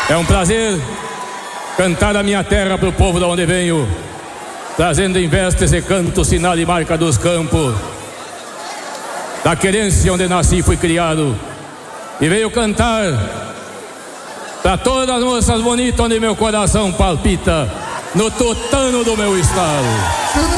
É um prazer cantar a minha terra pro povo de onde venho, trazendo em vestes e canto, sinal e marca dos campos, da querência onde nasci e fui criado. E veio cantar pra todas as moças bonitas onde meu coração palpita, no tutano do meu estado.